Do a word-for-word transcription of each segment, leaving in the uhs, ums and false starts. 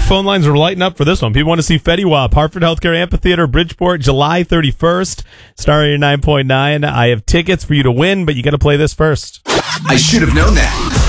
phone lines are lighting up for this one. People want to see Fetty Wap, Hartford Healthcare Amphitheater, Bridgeport, July thirty-first. Star eighty nine point nine. I have tickets for you to win, but you got to play this first. I should have known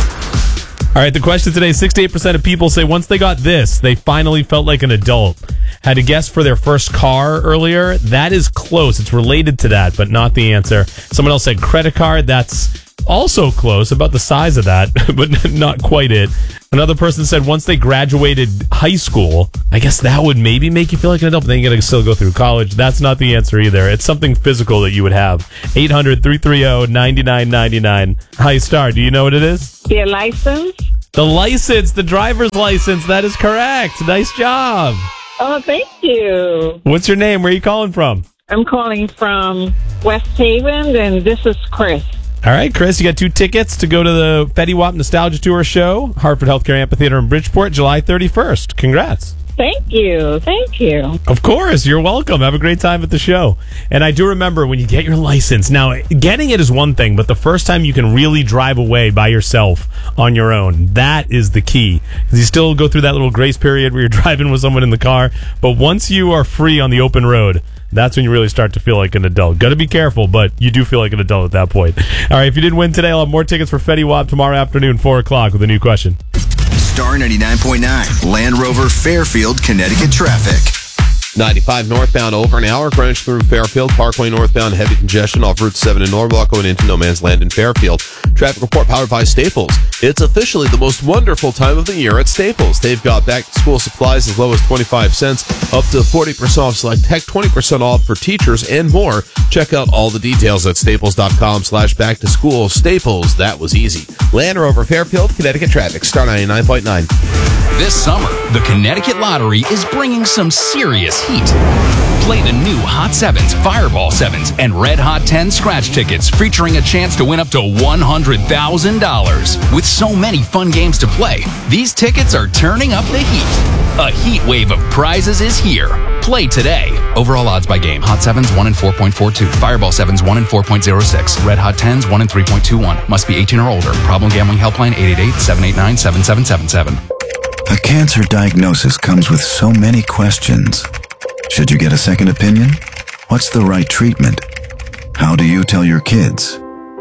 that. All right, the question today, sixty-eight percent of people say once they got this, they finally felt like an adult. Had to guess for their first car earlier. That is close. It's related to that, but not the answer. Someone else said credit card. That's also close, about the size of that, but not quite it. Another person said once they graduated high school, I guess that would maybe make you feel like an adult, but then you got to still go through college. That's not the answer either. It's something physical that you would have. eight hundred, three three zero, nine nine nine nine. Hi, Star. Do you know what it is? Your license? The license, the driver's license. That is correct. Nice job. Oh, thank you. What's your name? Where are you calling from? I'm calling from West Haven, and this is Chris. All right, Chris, you got two tickets to go to the Fetty Wap Nostalgia Tour show, Hartford Healthcare Amphitheater in Bridgeport, July thirty-first. Congrats. Thank you. Thank you. Of course. You're welcome. Have a great time at the show. And I do remember when you get your license. Now, getting it is one thing, but the first time you can really drive away by yourself on your own, that is the key. Because you still go through that little grace period where you're driving with someone in the car. But once you are free on the open road, that's when you really start to feel like an adult. Got to be careful, but you do feel like an adult at that point. All right, if you didn't win today, I'll have more tickets for Fetty Wap tomorrow afternoon, four o'clock, with a new question. Star ninety-nine point nine, Land Rover, Fairfield, Connecticut traffic. ninety-five northbound over an hour, Greenwich through Fairfield, Parkway northbound, heavy congestion off Route seven in Norwalk going into No Man's Land in Fairfield. Traffic report powered by Staples. It's officially the most wonderful time of the year at Staples. They've got back-to-school supplies as low as twenty-five cents, up to forty percent off select tech, twenty percent off for teachers, and more. Check out all the details at staples.com slash back-to-school. Staples, that was easy. Land Rover, Fairfield, Connecticut traffic, Star ninety-nine point nine. This summer, the Connecticut Lottery is bringing some serious heat. Play the new Hot Sevens, Fireball Sevens, and Red Hot ten scratch tickets featuring a chance to win up to one hundred thousand dollars. With so many fun games to play, these tickets are turning up the heat. A heat wave of prizes is here. Play today. Overall odds by game. Hot Sevens one in four point four two. Fireball Sevens one in four point zero six. Red Hot tens one in three point two one. Must be eighteen or older. Problem gambling helpline eight eight eight, seven eight nine, seven seven seven seven. A cancer diagnosis comes with so many questions. Should you get a second opinion? What's the right treatment? How do you tell your kids?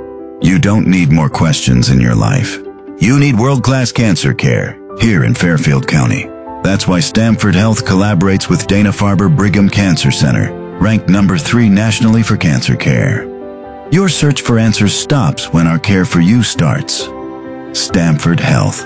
You don't need more questions in your life. You need world-class cancer care here in Fairfield County. That's why Stamford Health collaborates with Dana-Farber Brigham Cancer Center, ranked number three nationally for cancer care. Your search for answers stops when our care for you starts. Stamford Health.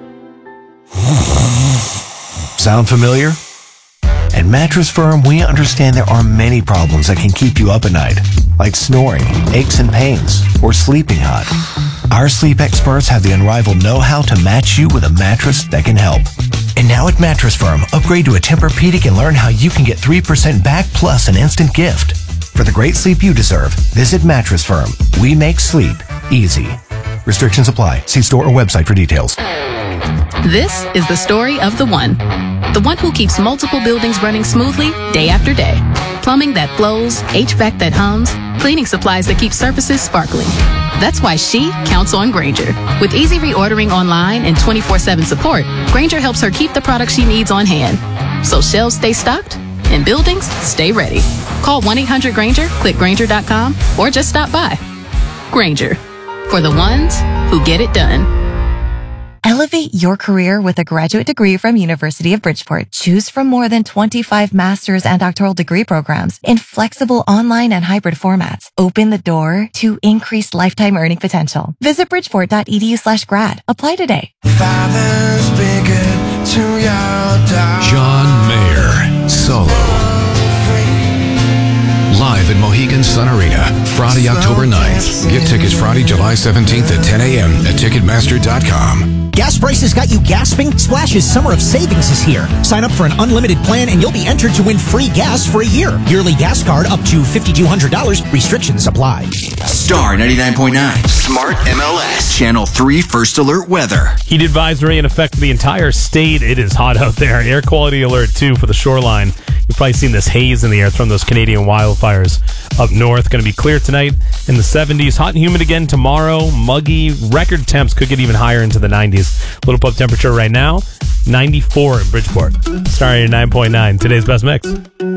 Sound familiar? At Mattress Firm, we understand there are many problems that can keep you up at night, like snoring, aches and pains, or sleeping hot. Our sleep experts have the unrivaled know-how to match you with a mattress that can help. And now at Mattress Firm, upgrade to a Tempur-Pedic and learn how you can get three percent back plus an instant gift. For the great sleep you deserve, visit Mattress Firm. We make sleep easy. Restrictions apply. See store or website for details. This is the story of the one. The one who keeps multiple buildings running smoothly day after day. Plumbing that flows, H V A C that hums, cleaning supplies that keep surfaces sparkling. That's why she counts on Grainger. With easy reordering online and twenty-four seven support, Grainger helps her keep the products she needs on hand. So shelves stay stocked and buildings stay ready. Call one eight hundred Grainger, click Grainger dot com, or just stop by. Grainger, for the ones who get it done. Elevate your career with a graduate degree from University of Bridgeport. Choose from more than twenty-five master's and doctoral degree programs in flexible online and hybrid formats. Open the door to increased lifetime earning potential. Visit bridgeport dot e d u slash grad. Apply today. John Mayer, solo. Live at Mohegan Sun Arena, Friday, October ninth. Get tickets Friday, July seventeenth at ten a.m. at ticketmaster dot com. Gas prices got you gasping? Splash's Summer of Savings is here. Sign up for an unlimited plan and you'll be entered to win free gas for a year. Yearly gas card up to five thousand two hundred dollars. Restrictions apply. Star ninety-nine point nine, Smart M L S, Channel three First Alert Weather. Heat advisory in effect for the entire state. It is hot out there. Air quality alert, too, for the shoreline. You've probably seen this haze in the air from those Canadian wildfires up north. Going to be clear tonight in the seventies. Hot and humid again tomorrow. Muggy. Record temps could get even higher into the nineties. degrees. Little pub temperature right now, ninety-four in Bridgeport. Starting at nine point nine. Today's best mix.